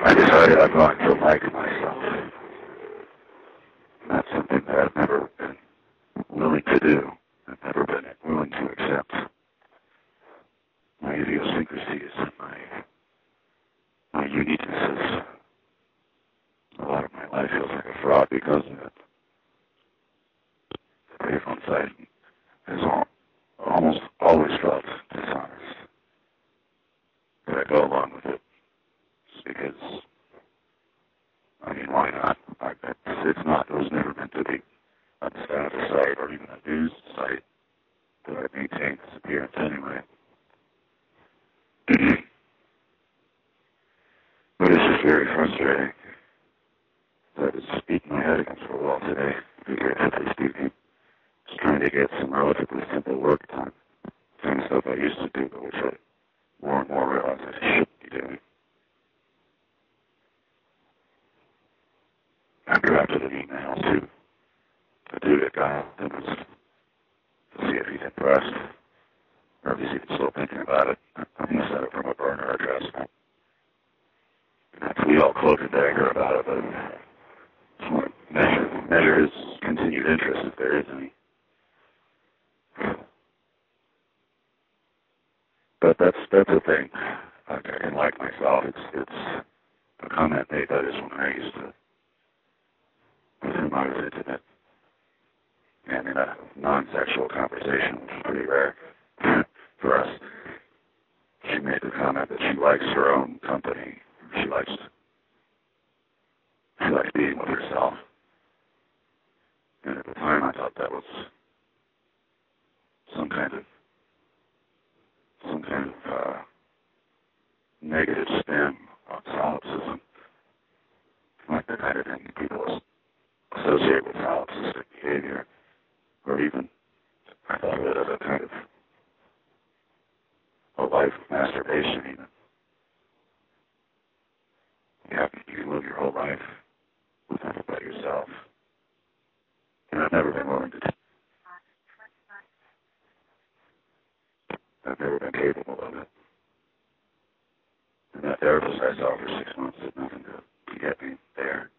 I decided I'm going to like myself. That's something that I've never been willing to do. I've never been willing to accept my idiosyncrasies and my uniquenesses. A lot of my life feels like a fraud because of it. The payphone side has almost always felt dishonest. But I go along with it just because, I mean, why not? It was never meant to be a status site or even a news site, but I maintain this appearance anyway. But it's just very frustrating. I was beating my head against the wall today, figuratively speaking. Just trying to get some relatively simple work done. Same stuff I used to do, but which I more and more realize I shouldn't be doing. I drafted an email to the dude at Guy Simmons to see if he's impressed, or if he's even still thinking about it. I'm going to set it from a burner address. We all cloak and dagger about it, but measure his continued interest if there is any. But that's the thing. I can like myself. It's a comment made by this woman I used to, with whom I was intimate, and in a non-sexual conversation, which is pretty rare for us. She made the comment that she likes her own company. She likes being with herself. And at the time, I thought that was some kind of negative spin on solipsism, like the kind of thing people associate with solipsistic behavior, or even I thought of it as a kind of a life of masturbation. Even you can live your whole life with nothing but yourself, and I've never been willing to. I've never been capable of it. And that therapist I saw for 6 months did nothing to get me there.